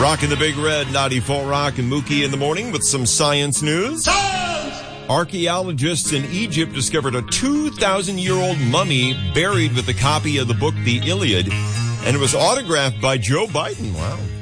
Rocking the Big Red, 94 Rock and Mookie in the morning with some science news. Science! Archaeologists in Egypt discovered a 2,000-year-old mummy buried with a copy of the book The Iliad, and it was autographed by Joe Biden. Wow.